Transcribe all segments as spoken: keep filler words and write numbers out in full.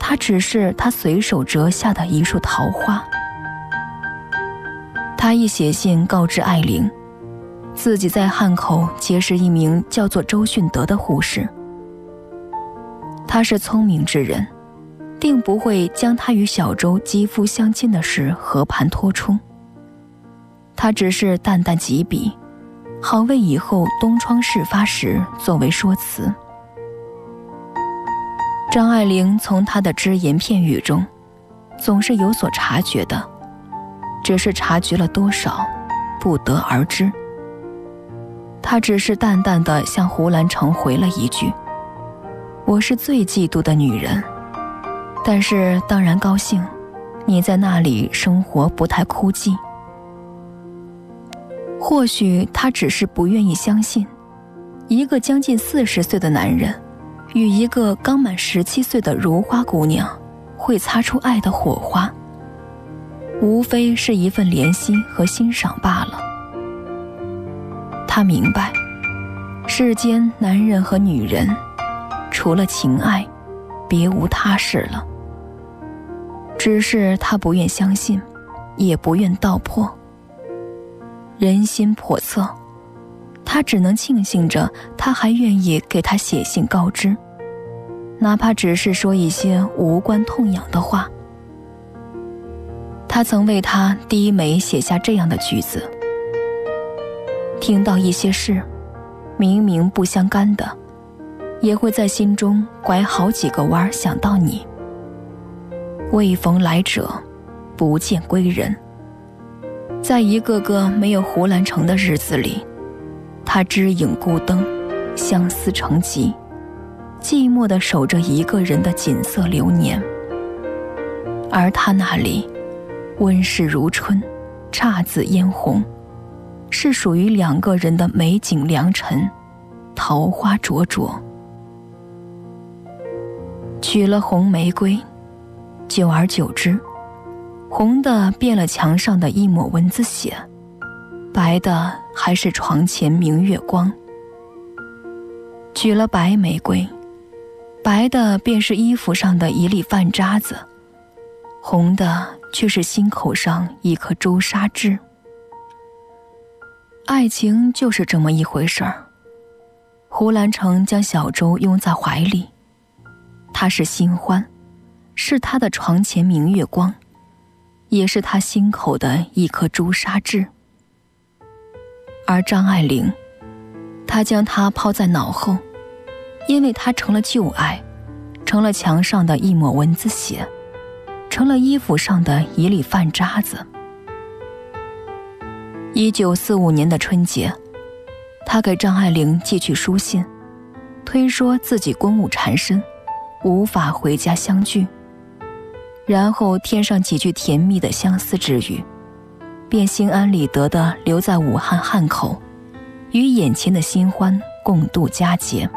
它只是他随手折下的一束桃花。他一写信告知艾琳，自己在汉口结识一名叫做周训德的护士。他是聪明之人，定不会将他与小周肌肤相亲的事和盘托出。他只是淡淡几笔，好为以后东窗事发时作为说辞。张爱玲从他的只言片语中总是有所察觉的，只是察觉了多少不得而知。他只是淡淡地向胡兰成回了一句，我是最嫉妒的女人，但是当然高兴你在那里生活不太枯寂。或许他只是不愿意相信，一个将近四十岁的男人与一个刚满十七岁的如花姑娘会擦出爱的火花，无非是一份怜惜和欣赏罢了。他明白，世间男人和女人除了情爱别无他事了，只是他不愿相信，也不愿道破。人心叵测，他只能庆幸着他还愿意给他写信告知，哪怕只是说一些无关痛痒的话。他曾为他低眉写下这样的句子，听到一些事明明不相干的，也会在心中拐好几个弯想到你。未逢来者不见归人。在一个个没有胡兰成的日子里，他知影孤灯，相思成疾，寂寞地守着一个人的锦瑟流年。而他那里温室如春，姹紫嫣红，是属于两个人的美景良辰，桃花灼灼。取了红玫瑰，久而久之，红的变了墙上的一抹蚊子血，白的还是床前明月光。取了白玫瑰，白的便是衣服上的一粒饭渣子，红的却是心口上一颗朱砂痣。爱情就是这么一回事儿。胡兰成将小周拥在怀里，他是新欢，是他的床前明月光，也是他心口的一颗朱砂痣。而张爱玲，她将他抛在脑后，因为他成了旧爱，成了墙上的一抹蚊子血，成了衣服上的一粒饭渣子。一九四五年的春节，他给张爱玲寄去书信，推说自己公务缠身，无法回家相聚，然后添上几句甜蜜的相思之语，便心安理得地留在武汉汉口，与眼前的新欢共度佳节。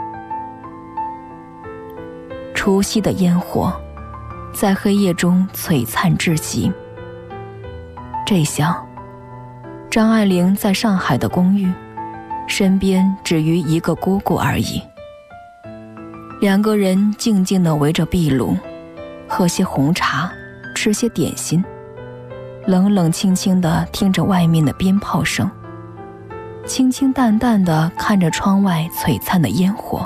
除夕的烟火在黑夜中璀璨至极。这厢张爱玲在上海的公寓，身边只余一个姑姑而已。两个人静静地围着壁炉，喝些红茶，吃些点心，冷冷清清地听着外面的鞭炮声，清清淡淡地看着窗外璀璨的烟火。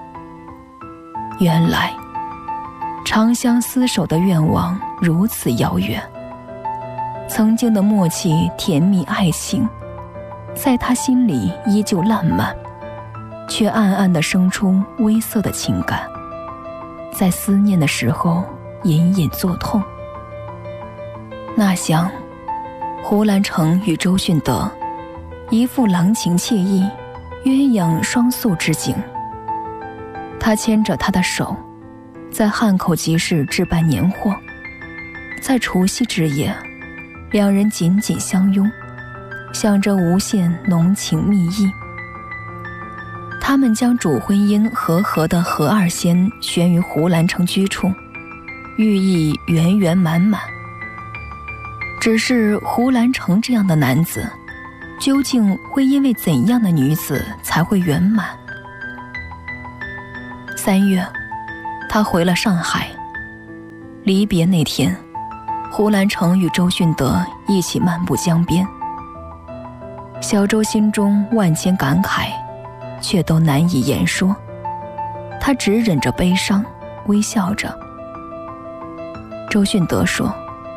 原来长相厮守的愿望如此遥远，曾经的默契甜蜜爱情在他心里依旧烂漫，却暗暗地生出微涩的情感，在思念的时候隐隐作痛。那厢胡兰成与周训德，一副郎情妾意，鸳鸯双宿之景。他牵着她的手，在汉口集市置办年货，在除夕之夜，两人紧紧相拥，想着无限浓情蜜意。他们将主婚姻和合的何二仙悬于胡兰成居处，寓意圆圆满满。只是胡兰成这样的男子，究竟会因为怎样的女子才会圆满？三月，他回了上海， 离别那天，胡兰成与周迅德一起漫步江边。小周心中万千感慨，却都难以言说。他只忍着悲伤，微笑着。周迅德说：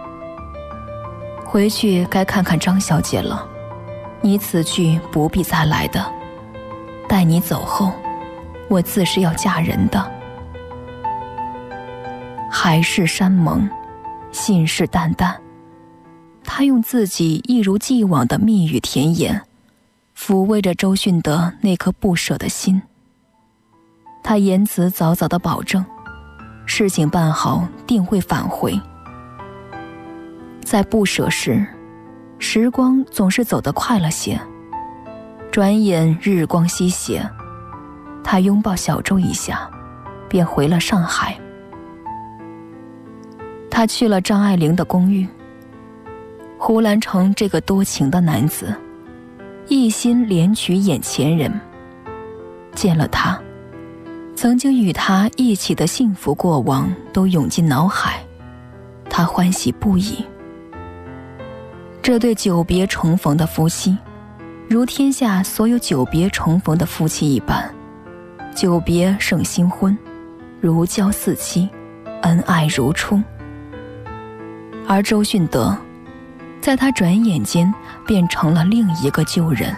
回去该看看张小姐了，你此去不必再来的，待你走后，我自是要嫁人的。海誓山盟，信誓旦旦，他用自己一如既往的蜜语甜言，抚慰着周迅德那颗不舍的心。他言辞早早的保证，事情办好定会返回。在不舍时，时光总是走得快了些，转眼日光西斜，他拥抱小周一下，便回了上海。他去了张爱玲的公寓。胡兰成这个多情的男子，一心怜取眼前人。见了他，曾经与他一起的幸福过往都涌进脑海，他欢喜不已。这对久别重逢的夫妻，如天下所有久别重逢的夫妻一般，久别胜新婚，如胶似漆，恩爱如初。而周迅德，在他转眼间变成了另一个旧人。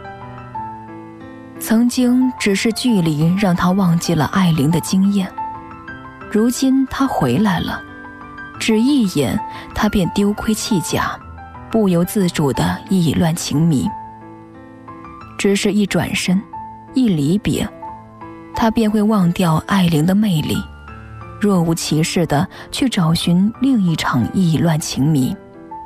曾经只是距离让他忘记了爱玲的惊艳，如今他回来了，只一眼他便丢盔弃甲，不由自主地意乱情迷。只是一转身，一离别，他便会忘掉爱玲的魅力，若无其事地去找寻另一场意乱情迷。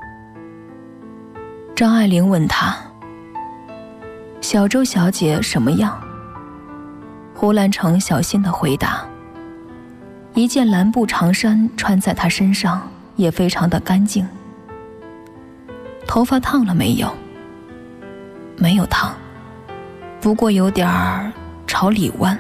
张爱玲问他：小周小姐什么样？胡兰成小心地回答：一件蓝布长衫穿在她身上，也非常的干净。头发烫了没有？没有烫，不过有点儿朝里弯。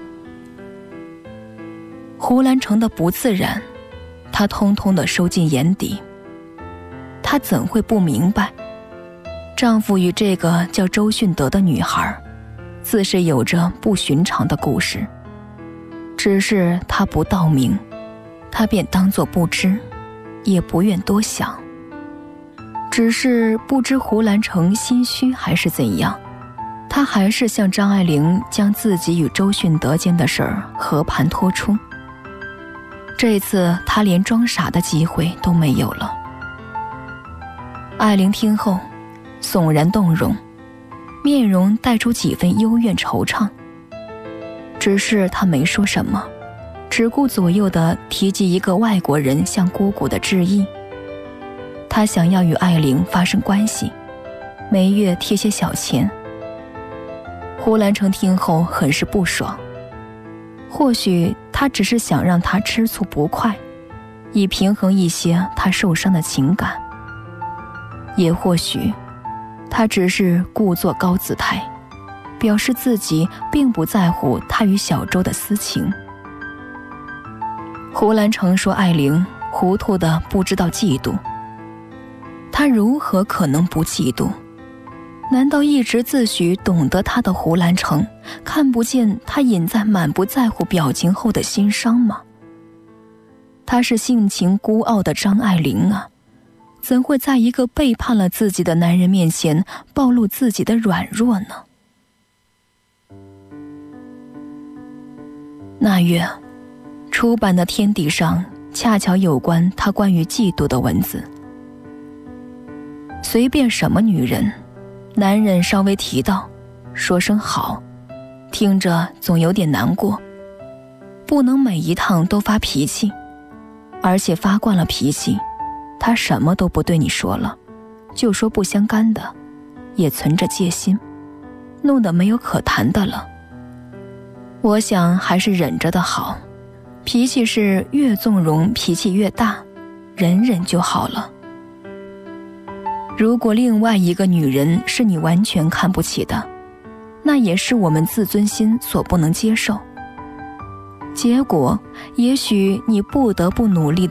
胡兰成的不自然，他通通地收进眼底。他怎会不明白，丈夫与这个叫周迅德的女孩，自是有着不寻常的故事。只是他不道明，他便当作不知，也不愿多想。只是不知胡兰成心虚还是怎样，他还是向张爱玲将自己与周迅德间的事儿和盘托出。这次他连装傻的机会都没有了。爱玲听后悚然动容，面容带出几分幽怨惆怅。只是他没说什么，只顾左右地提及一个外国人向姑姑的致意。他想要与爱玲发生关系，每月贴些小钱。胡兰成听后很是不爽，或许他只是想让他吃醋不快，以平衡一些他受伤的情感，也或许他只是故作高姿态，表示自己并不在乎他与小周的私情。胡兰成说爱玲糊涂的不知道嫉妒，他如何可能不嫉妒？难道一直自诩懂得他的胡兰成看不见他隐在满不在乎表情后的心伤吗？他是性情孤傲的张爱玲啊，怎会在一个背叛了自己的男人面前暴露自己的软弱呢？那月出版的《天地》上恰巧有关他关于嫉妒的文字。随便什么女人，男人稍微提到，说声好，听着总有点难过。不能每一趟都发脾气，而且发惯了脾气，他什么都不对你说了，就说不相干的，也存着戒心，弄得没有可谈的了。我想还是忍着的好，脾气是越纵容脾气越大，忍忍就好了。如果另外一个女人是你完全看不起的，那也是我们自尊心所不能接受。结果也许你不得不努力地